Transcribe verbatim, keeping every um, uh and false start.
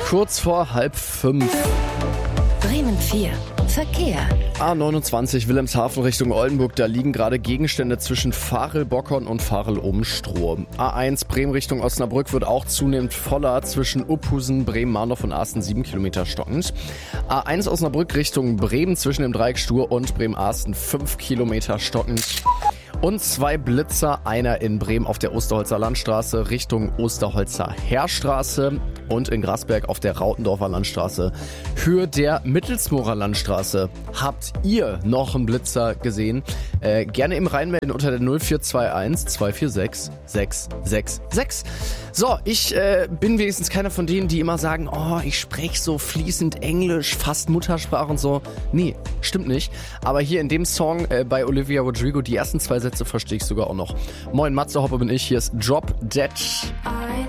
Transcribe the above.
kurz vor halb fünf. Bremen vier. Verkehr. A neunundzwanzig Wilhelmshaven Richtung Oldenburg, da liegen gerade Gegenstände zwischen Varel-Bockern und Varel-Umstroh. A eins Bremen Richtung Osnabrück wird auch zunehmend voller zwischen Uphusen, Bremen-Marndorf und Asten, sieben Kilometer stockend. A eins Osnabrück Richtung Bremen zwischen dem Dreieck Stur und Bremen-Asten, fünf Kilometer stockend. Und zwei Blitzer, einer in Bremen auf der Osterholzer Landstraße Richtung Osterholzer Heerstraße und in Grasberg auf der Rautendorfer Landstraße Höhe der Mittelsmorer Landstraße. Habt ihr noch einen Blitzer gesehen? Äh, gerne eben reinmelden unter der null vier zwei eins zwei vier sechs sechs sechs sechs. So, ich äh, bin wenigstens keiner von denen, die immer sagen, oh, ich spreche so fließend Englisch, fast Muttersprache und so. Nee, stimmt nicht. Aber hier in dem Song äh, bei Olivia Rodrigo, die ersten zwei Sätze verstehe ich sogar auch noch. Moin, Matze Hoppe bin ich, hier ist Drop Dead.